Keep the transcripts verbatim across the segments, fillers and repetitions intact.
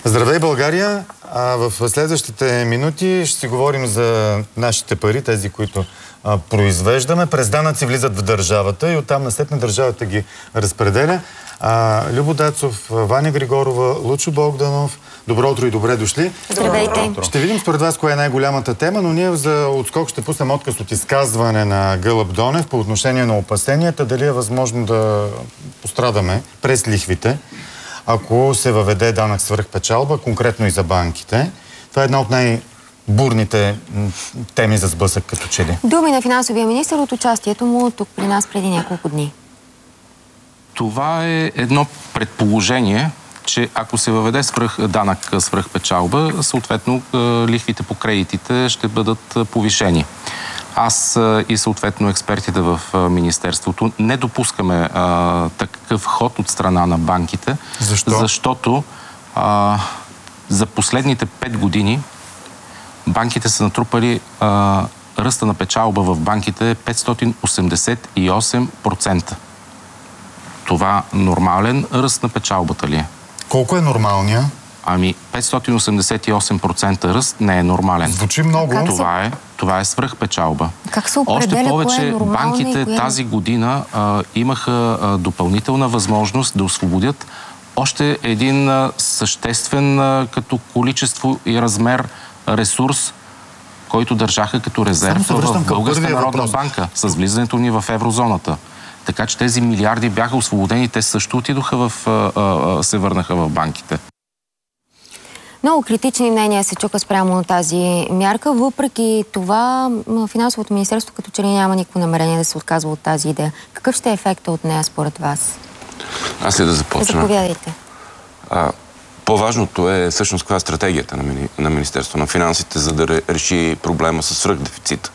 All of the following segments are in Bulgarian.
Здравей, България! А в следващите минути ще си говорим за нашите пари, тези, които а, произвеждаме. През данъци влизат в държавата и оттам насетне държавата ги разпределя. А, Любо Дацов, Ваня Григорова, Лучо Богданов, добро утро и добре дошли. Здравейте! Ще видим според вас коя е най-голямата тема, но ние за отскок ще пуснем отказ от изказване на Гълъб Донев по отношение на опасенията, дали е възможно да пострадаме през лихвите, ако се въведе данък свръхпечалба, конкретно и за банките. Това е една от най-бурните теми за сблъсък като че ли. Думи на финансовия министър от участието му тук при нас преди няколко дни. Това е едно предположение, че ако се въведе свръх, данък свръхпечалба, съответно лихвите по кредитите ще бъдат повишени. Аз и съответно експертите в Министерството не допускаме а, такъв ход от страна на банките. Защо? Защото а, за последните пет години банките са натрупали а, ръста на печалба в банките петстотин осемдесет и осем процента. Това нормален ръст на печалбата ли е? Колко е нормалния? Ами петстотин осемдесет и осем процента ръст не е нормален. Звучи много. Това е, това е свръхпечалба. Как се определя Още повече кое е нормално банките и кое... тази година а, имаха а, допълнителна възможност да освободят още един а, съществен а, като количество и размер ресурс, който държаха като резерв в Българска народна банка с влизането ни в еврозоната. Така че тези милиарди бяха освободени, те също отидоха в, а, а, се върнаха в банките. Много критични мнения се чука спрямо на тази мярка. Въпреки това, Финансовото министерство като че ли няма никакво намерение да се отказва от тази идея. Какъв ще е ефектът от нея според вас? Аз ли да започна? Заповядайте. По-важното е всъщност каква е стратегията на, мини... на Министерство на финансите, за да реши проблема с свръхдефицита.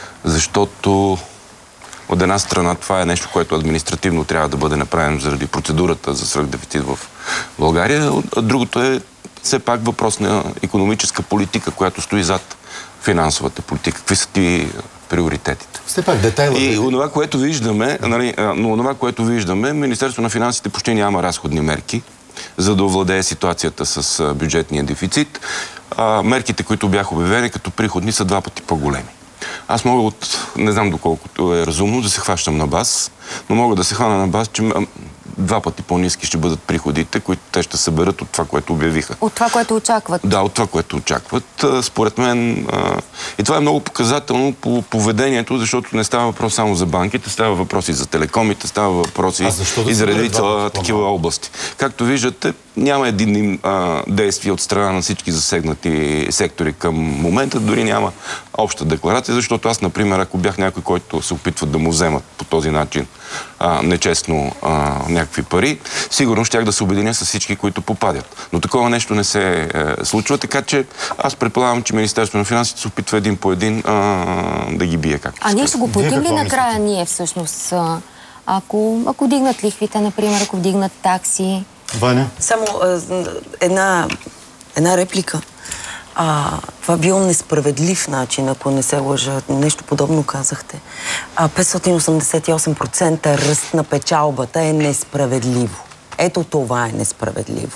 Защото от една страна това е нещо, което административно трябва да бъде направено заради процедурата за свръхдефицит в България, а другото е все пак въпрос на икономическа политика, която стои зад финансовата политика. Какви са ти приоритетите? Все пак детайла. И онова, което виждаме, нали, но онова, което виждаме, Министерството на финансите почти няма разходни мерки, за да овладее ситуацията с бюджетния дефицит. А, мерките, които бяха обявени като приходни, са два пъти по-големи. Аз мога от, не знам доколкото е разумно, да се хващам на бас, но мога да се хвана на бас, че два пъти по-ниски ще бъдат приходите, които те ще съберат от това, което обявиха. От това, което очакват? Да, от това, което очакват. Според мен, и това е много показателно по поведението, защото не става въпрос само за банките, става въпрос и за телекомите, става въпрос и, да и за редица такива области. Както виждате, няма единни а, действия от страна на всички засегнати сектори към момента, дори няма обща декларация, защото аз, например, ако бях някой, който се опитва да му вземат по този начин а, нечестно а, някакви пари, сигурно щях да се обединя с всички, които попадят. Но такова нещо не се е, случва, така че аз предполагам, че Министерството на финансите се опитва един по един а, да ги бие. Както а ние ще го платим ли накрая ние всъщност? Ако, ако вдигнат лихвите, например, ако вдигнат такси? Ваня? Само а, една, една реплика. А, това бил несправедлив начин, ако не се лъжа. Нещо подобно казахте. А, петстотин осемдесет и осем процента ръст на печалбата е несправедливо. Ето това е несправедливо.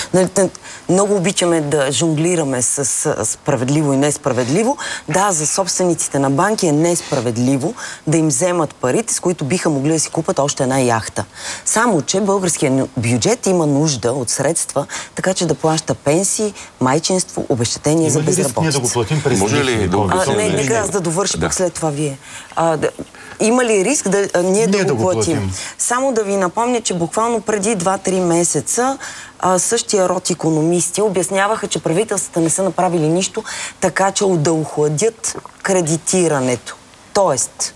Много обичаме да жонглираме с справедливо и несправедливо. Да, за собствениците на банки е несправедливо да им вземат парите, с които биха могли да си купат още една яхта. Само че българският бюджет има нужда от средства, така че да плаща пенсии, майчинство, обезщетения за безработица. Да го платим през Може ли да а, Не, нека аз да довърша да. пък след това вие. А, да, има ли риск да, а, ние, ние да, да го го платим? платим? Само да ви напомня, че буквално преди два-три месеца а, същия род икономисти обясняваха, че правителствата не са направили нищо, така че да охладят кредитирането. Тоест,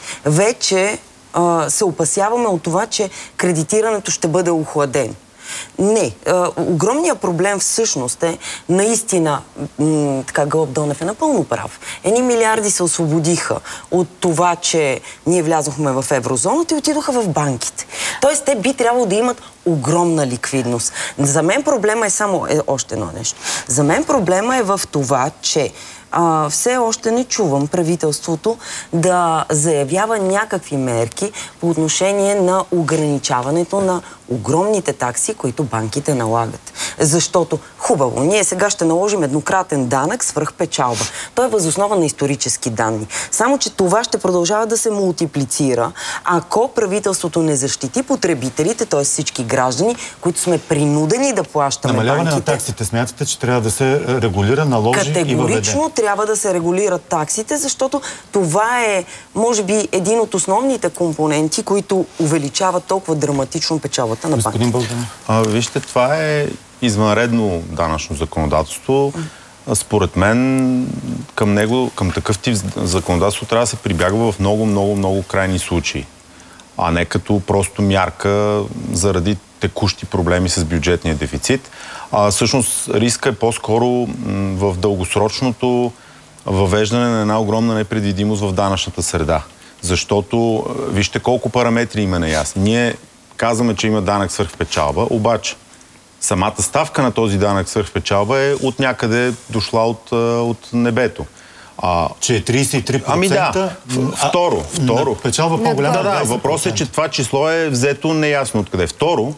вече а, се опасяваме от това, че кредитирането ще бъде охладено. Не. А, огромният проблем всъщност е наистина, така Гълъб Донев е напълно прав. Едни милиарди се освободиха от това, че ние влязохме в еврозоната и отидоха в банките. Тоест, те би трябвало да имат огромна ликвидност. За мен проблема е само е, още едно нещо. За мен проблема е в това, че а, все още не чувам правителството да заявява някакви мерки по отношение на ограничаването на огромните такси, които банките налагат. Защото, хубаво, ние сега ще наложим еднократен данък свръх печалба. Той е възоснова на исторически данни. Само, че това ще продължава да се мултиплицира, ако правителството не защити потребителите, т.е. всички граждани, които сме принудени да плащаме Намаляване банките. на таксите, смятате, че трябва да се регулира, наложи и въведе? Категорично трябва да се регулират таксите, защото това е, може би, един от основните компоненти, които увеличават толкова драматично печалбата на банките. Господин Богданов. А, вижте, това е извънредно данъчно законодателство. Според мен към него, към такъв тип законодателство трябва да се прибягва в много, много, много крайни случаи, а не като просто мярка заради текущи проблеми с бюджетния дефицит. А, всъщност риска е по-скоро в дългосрочното въвеждане на една огромна непредвидимост в данъчната среда. Защото вижте колко параметри има неясни. Ние казваме, че има данък свръхпечалба, обаче самата ставка на този данък свръхпечалба е от някъде дошла от, от небето. А, че е тридесет и три процента? Ами да. Второ. второ. Печалба по-голяма. Да, да. Въпросът е, че това число е взето неясно откъде. Второ,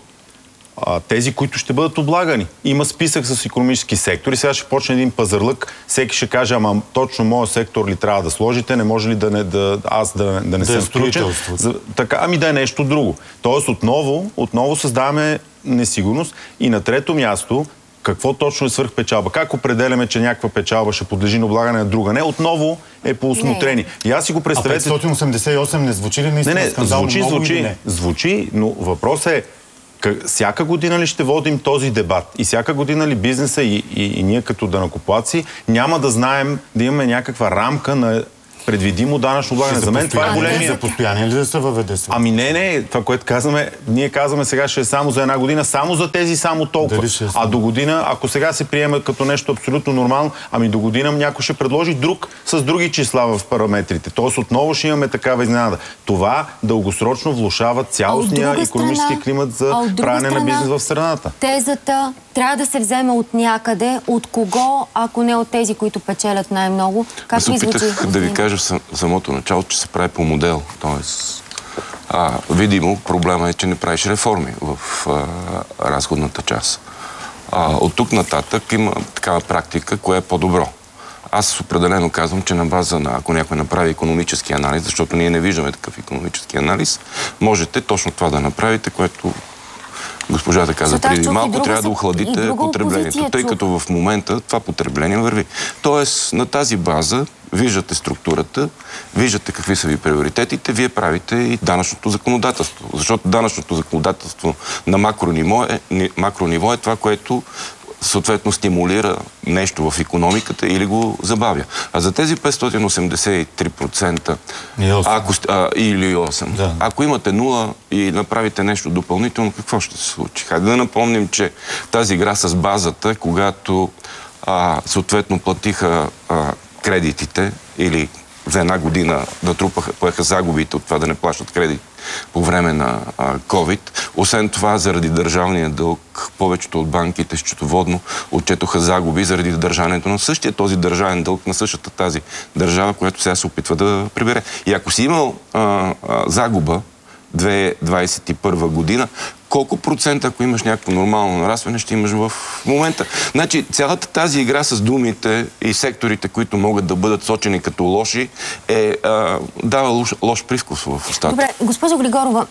а, тези, които ще бъдат облагани. Има списък с икономически сектори. Сега ще почне един пазарлък. Всеки ще каже, ама точно моят сектор ли трябва да сложите? Не може ли да не, да, аз да, да не да съм включен? За, така, ами да е нещо друго. Тоест отново, отново създаваме несигурност. И на трето място, какво точно е свръхпечалба? Как определяме, че някаква печалба ще подлежи на облагане на друга? Не, отново е по усмотрение. И аз си го представете... А петстотин осемдесет и осем не звучи ли наистина не, не, скандално звучи, много звучи, или не? Звучи, но въпросът е как, всяка година ли ще водим този дебат? И всяка година ли бизнеса и, и, и ние като данъкоплатци няма да знаем, да имаме някаква рамка на предвидимо данъчно облагане. За мен това е големия... За постояние ли да се въведе сега? Ами не, не. Това, което казваме, ние казваме сега ще е само за една година, само за тези, само толкова. Е а до година, ако сега се приема като нещо абсолютно нормално, ами до година някой ще предложи друг с други числа в параметрите. Тоест отново ще имаме такава изненада. Това дългосрочно влошава цялостния икономически климат за правене на бизнес в страната. Тезата трябва да се вземе от някъде, от кого, ако не от тези, които печелят най-много. Как Аз опитах да ви кажа в самото начало, че се прави по модел. Тоест, а, видимо, проблема е, че не правиш реформи в а, разходната част. А, от тук нататък има такава практика, кое е по-добро. Аз определено казвам, че на база на, ако някой направи икономически анализ, защото ние не виждаме такъв икономически анализ, можете точно това да направите, което госпожата каза преди малко, трябва да охладите потреблението, тъй като в момента това потребление върви. Тоест, на тази база виждате структурата, виждате какви са ви приоритетите, вие правите и данъчното законодателство. Защото данъчното законодателство на макрониво е, макрониво е това, което съответно стимулира нещо в икономиката или го забавя. А за тези петстотин осемдесет и три процента ако, а, или осем, да. Ако имате нула и направите нещо допълнително, какво ще се случи? Хайде да напомним, че тази игра с базата, когато а, съответно платиха а, кредитите или за една година да трупаха, поеха загубите от това да не плащат кредит по време на а, COVID. Освен това, заради държавния дълг, повечето от банките счетоводно отчетоха загуби заради държането на същия този държавен дълг на същата тази държава, която сега се опитва да прибере. И ако си имал а, а, загуба две хиляди двадесет и първа година, колко процента, ако имаш някакво нормално нарастване, ще имаш в момента? Значи, цялата тази игра с думите и секторите, които могат да бъдат сочени като лоши, е, а, дава лош, лош привкус в устата. Добре, госпожо Григорова,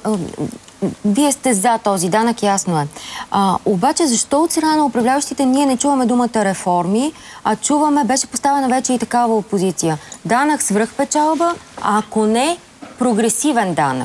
вие сте за този данък, ясно е. А, обаче, защо от страна на управляващите ние не чуваме думата реформи, а чуваме, беше поставена вече и такава опозиция. Данък свръхпечалба, а ако не, прогресивен данък.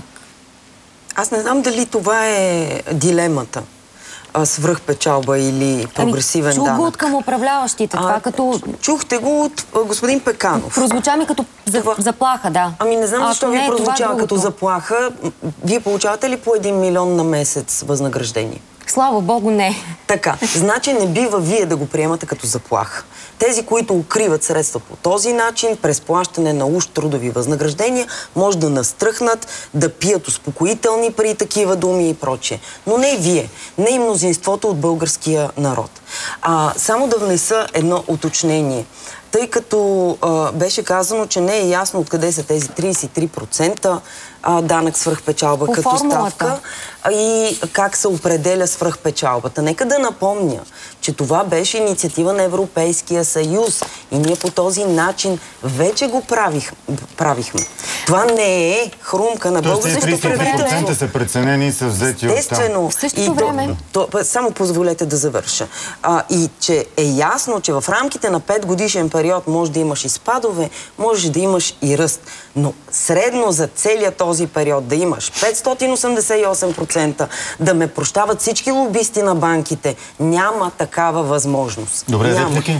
Аз не знам дали това е дилемата. Свръхпечалба или прогресивен ами, чух данък. Чух го от към управляващите. Това а, като... Чухте го от господин Пеканов. Прозвуча ми като за, заплаха, да. Ами не знам а, защо ви не, прозвучава като заплаха. Вие получавате ли по един милион на месец възнаграждение? Слава Богу, не. Така, значи не бива вие да го приемате като заплаха. Тези, които укриват средства по този начин, през плащане на уж трудови възнаграждения, може да настръхнат, да пият успокоителни при такива думи и прочее. Но не и вие, не и мнозинството от българския народ. А, само да внеса едно уточнение. тъй като а, беше казано, че не е ясно откъде са тези тридесет и три процента а, данък свръхпечалба по като формулата. ставка а, и как се определя свръхпечалбата. Нека да напомня, че това беше инициатива на Европейския съюз и ние по този начин вече го правих, правихме. Това не е хрумка на българското тридесет и три процента правителство. са преценени и са взети от там. Естествено. В същото И време. То, то, само позволете да завърша. А, и че е ясно, че в рамките на пет годишен период може да имаш и спадове, може да имаш и ръст. Но средно за целия този период да имаш петстотин осемдесет и осем процента, да ме прощават всички лобисти на банките, няма такава възможност. Добре, няма. реплики?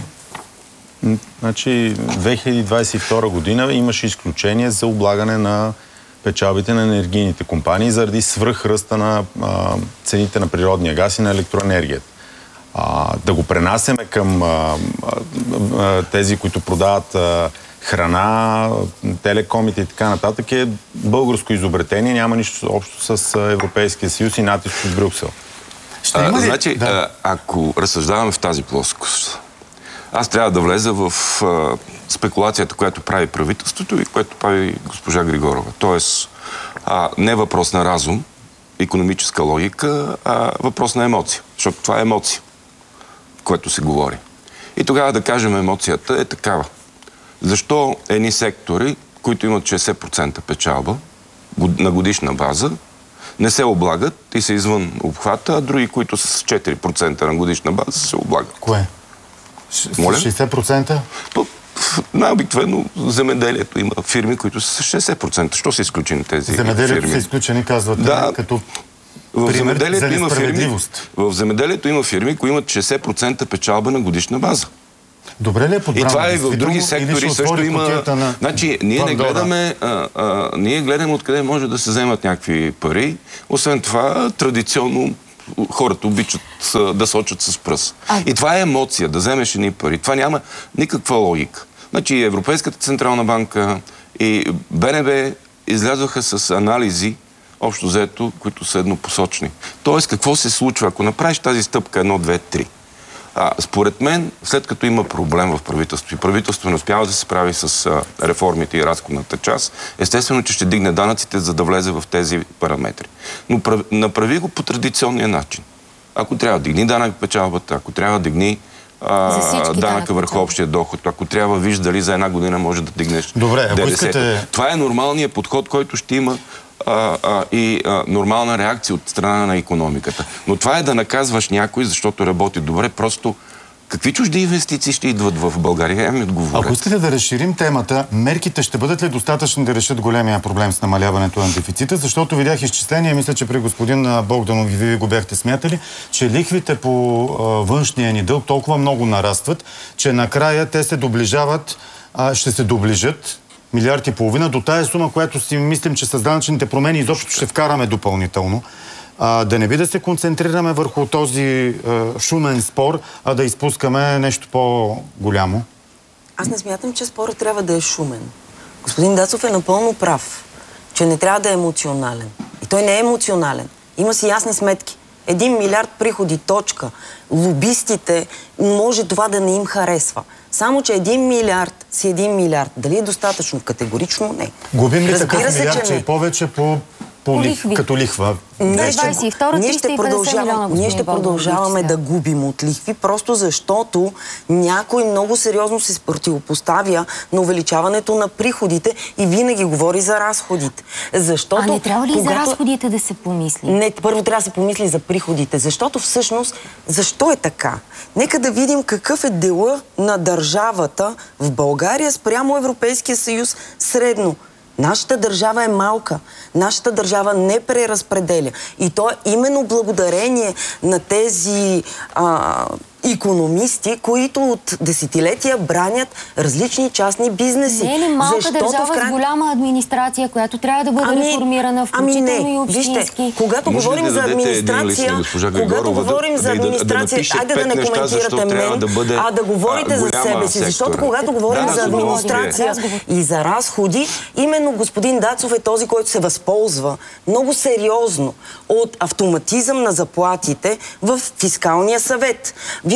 Значи, две хиляди двадесет и втора година имаше изключение за облагане на печалбите на енергийните компании заради свръхръста на а, цените на природния газ и на електроенергията. А, да го пренасеме към а, а, тези, които продават а, храна, телекомите и така нататък е българско изобретение, няма нищо общо с Европейския съюз и натиск от Брюксел. Ще А, има ли? значи, Да. а, ако разсъждаваме в тази плоскост, аз трябва да влеза в а, спекулацията, която прави правителството и което прави госпожа Григорова. Тоест, а, не въпрос на разум, икономическа логика, а въпрос на емоция. Защото това е емоция, което се говори. И тогава да кажем, емоцията е такава. Защо едни сектори, които имат шейсет процента печалба на годишна база, не се облагат и са извън обхвата, а други, които са с четири процента на годишна база, се облагат? Кое? Ш- Моля? шейсет процента? Най-обикновено земеделието има фирми, които са с шейсет процента. Що са изключени тези Земеделието фирми? са изключени, казвате, Да. като В пример земеделието за има фирми, несправедливост. в земеделието има фирми, които имат шейсет процента печалба на годишна база. Добре ли е подбрано? И това е в действително, други или сектори ще също отвори има... кутията на Значи, ние не Пандора? гледаме, а, а, ние гледаме откъде може да се вземат някакви пари. Освен това, традиционно хората обичат а, да сочат с пръст. А... И това е емоция, да вземеш едни пари. Това няма никаква логика. Значи, Европейската централна банка и БНБ излязоха с анализи, общо взето, които са еднопосочни. Тоест, какво се случва, ако направиш тази стъпка едно, две, три? А, според мен, след като има проблем в правителството и правителството не успява да се справи с а, реформите и разходната част, естествено, че ще дигне данъците, за да влезе в тези параметри. Но прав... направи го по традиционния начин. Ако трябва, дигни данък печалбата, ако трябва, дигни а, данъка върху общия доход, ако трябва, виж дали за една година може да дигнеш Добре, ако ДДС-то. искате... Това е нормалният подход, който ще има А, а, и а, нормална реакция от страна на икономиката. Но това е да наказваш някой, защото работи добре. Просто какви чужди инвестиции ще идват в България? Я ми отговоря. Ако искате да разширим темата, мерките ще бъдат ли достатъчни да решат големия проблем с намаляването на дефицита? Защото видях изчисления, мисля, че при господин Богданов и вие го бяхте смятали, че лихвите по а, външния ни дълг толкова много нарастват, че накрая те се доближават, а, ще се доближат милиард и половина до тая сума, която си мислим, че с данъчните промени изобщо ще вкараме допълнително. А, да не би да се концентрираме върху този а, шумен спор, а да изпускаме нещо по-голямо? Аз не смятам, че спорът трябва да е шумен. Господин Дацов е напълно прав, че не трябва да е емоционален. И той не е емоционален. Има си ясни сметки. Един милиард приходи, точка. Лобистите, може това да не им харесва. Само, че един милиард си един милиард. Дали е достатъчно? Категорично не. Губим ли Разбира такъв се, милиард, че че не. е повече по, по, по лихви. като лихва? Ние ще- двадесет и втора ние ще триста и петдесет милиона, продължаваме, ние ще господин продължаваме Богданов, да губим от лихви, просто защото някой много сериозно се противопоставя на увеличаването на приходите и винаги говори за разходите. Защото, А не трябва ли и за когато... разходите да се помисли? Не, първо трябва да се помисли за приходите, защото всъщност, защо е така? Нека да видим какъв е дела на държавата в България спрямо Европейския съюз средно. Нашата държава е малка. Нашата държава не преразпределя. И то е именно благодарение на тези а, икономисти, които от десетилетия бранят различни частни бизнеси. Не е ли малка Защото държава в край... с голяма администрация, която трябва да бъде Ами, реформирана, включително ами не. и общински? Вижте, когато Може ли говорим да за дадете един лист администрация, на госпожа когато Григорова да- говорим за да- да- да администрация, напише айде да пет не неща, коментирате защо трябва мен, да бъде, а да говорите а, за голяма себе си. Защото сектора. когато говорим Да, за разговор. администрация Разговор. и за разходи, именно господин Дацов е този, който се възползва много сериозно от автоматизъм на заплатите в фискалния съвет. Вие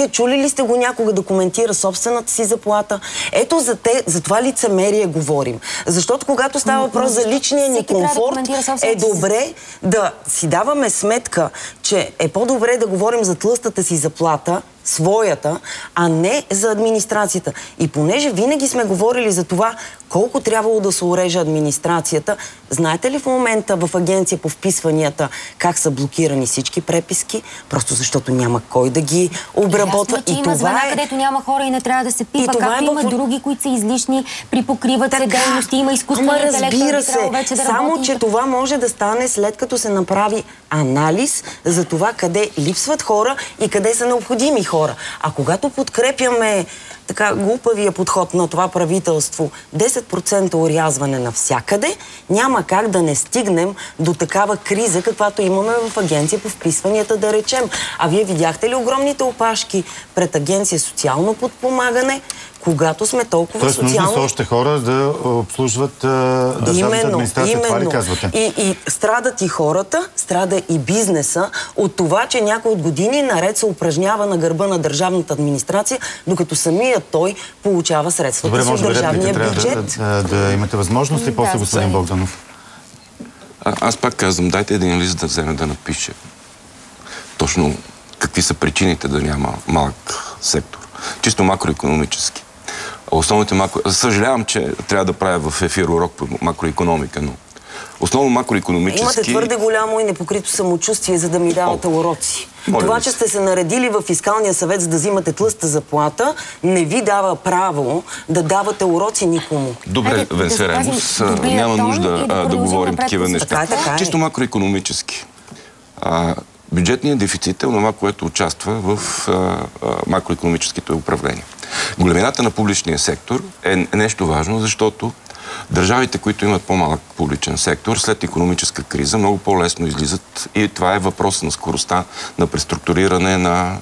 Вие чули ли сте го някога да коментира собствената си заплата? Ето за, те, за това лицемерие говорим. Защото когато става въпрос за личния ни комфорт, да е добре да си даваме сметка, че е по-добре да говорим за тлъстата си заплата, своята, а не за администрацията. И понеже винаги сме говорили за това колко трябвало да се уреже администрацията, знаете ли в момента в агенция по вписванията как са блокирани всички преписки? Просто защото няма кой да ги обработва. Ясно, че и има това звена, е... където няма хора и не трябва да се пипа. Както е има в... други, които са излишни, припокриват се дейности, има изкуствен интелект, разбира се, вече да само работи. че това може да стане след като се направи анализ за това къде липсват хора и къде са необходими хора. А когато подкрепяме така глупавия подход на това правителство, десет процента орязване навсякъде, няма как да не стигнем до такава криза, каквато имаме в агенция по вписванията, да речем. А вие видяхте ли огромните опашки пред агенция социално подпомагане, когато сме толкова Тоест, социално... нужни са още хора да обслужват а, държавната именно, администрация. именно. Това ли казвате? И, и страдат и хората, страда и бизнеса от това, че някой от години наред се упражнява на гърба на държавната администрация, докато самият той получава средствата Добре, си може от би държавния реплика трябва бюджет. да, да, да имате възможност и после Да, господин да. Богданов. А, аз пак казвам, дайте един лист да вземе да напише точно какви са причините да няма малък сектор. Чисто макроекономически. Основните макро... Съжалявам, че трябва да правя в ефир урок по макроекономика, но основно макроекономически... Имате твърде голямо и непокрито самочувствие, за да ми давате уроци. Моля Това, ви че се. сте се наредили в фискалния съвет, за да взимате тлъста заплата, не ви дава право да давате уроци никому. Добре, Хайде, да Венце Ремус, запазим добрия няма тон нужда и да а, да продължим говорим напред такива по неща. Така е, така е. Чисто макроекономически. А, бюджетният дефицит е това, което участва в а, а, макроекономическите управления. Големината на публичния сектор е нещо важно, защото държавите, които имат по-малък публичен сектор, след икономическа криза много по-лесно излизат и това е въпрос на скоростта на преструктуриране на